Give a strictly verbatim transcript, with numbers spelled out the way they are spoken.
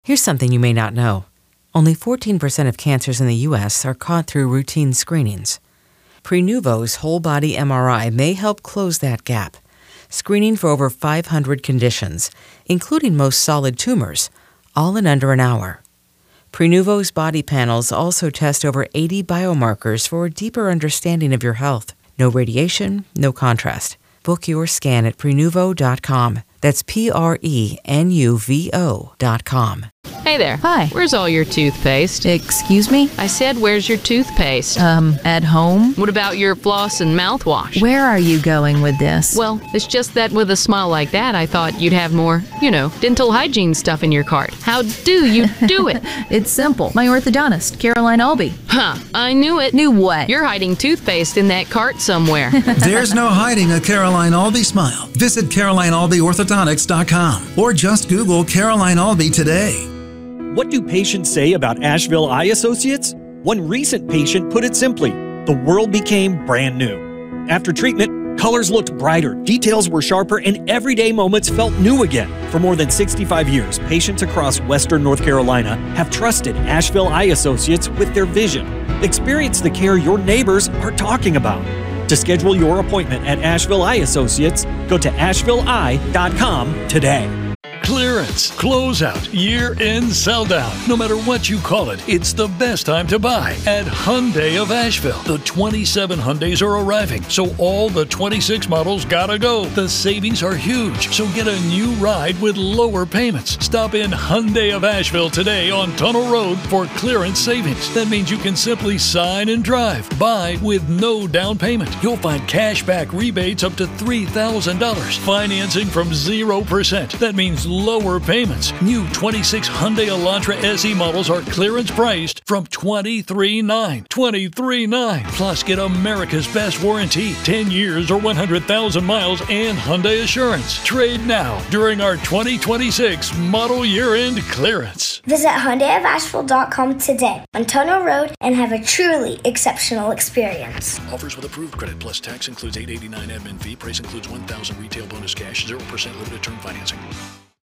Here's something you may not know. Only fourteen percent of cancers in the U S are caught through routine screenings. Prenuvo's whole-body M R I may help close that gap, screening for over five hundred conditions, including most solid tumors, all in under an hour. Prenuvo's body panels also test over eighty biomarkers for a deeper understanding of your health. No radiation, no contrast. Book your scan at prenuvo dot com. That's P R E N U V O dot com. Hey there. Hi. Where's all your toothpaste? Excuse me? I said, where's your toothpaste? Um, at home? What about your floss and mouthwash? Where are you going with this? Well, it's just that with a smile like that, I thought you'd have more, you know, dental hygiene stuff in your cart. How do you do it? It's simple. My orthodontist, Caroline Albee. Huh, I knew it. Knew what? You're hiding toothpaste in that cart somewhere. There's no hiding a Caroline Albee smile. Visit caroline albee orthodontics dot com or just Google Caroline Albee today. What do patients say about Asheville Eye Associates? One recent patient put it simply, the world became brand new. After treatment, colors looked brighter, details were sharper, and everyday moments felt new again. For more than sixty-five years, patients across Western North Carolina have trusted Asheville Eye Associates with their vision. Experience the care your neighbors are talking about. To schedule your appointment at Asheville Eye Associates, go to asheville eye dot com today. Clearance, closeout, year-end sell-down. No matter what you call it, it's the best time to buy at Hyundai of Asheville. The twenty-seven Hyundais are arriving, so all the twenty-six models gotta go. The savings are huge, so get a new ride with lower payments. Stop in Hyundai of Asheville today on Tunnel Road for clearance savings. That means you can simply sign and drive. Buy with no down payment. You'll find cash back rebates up to three thousand dollars. Financing from zero percent. That means lower payments. New twenty-six Hyundai Elantra S E models are clearance priced from twenty-three nine. twenty-three nine. Plus, get America's best warranty, ten years or one hundred thousand miles, and Hyundai Assurance. Trade now during our twenty twenty-six model year-end clearance. Visit hyundai of asheville dot com today on Tunnel Road and have a truly exceptional experience. Offers with approved credit plus tax includes eight eighty-nine admin fee. Price includes one thousand retail bonus cash, zero percent limited term financing.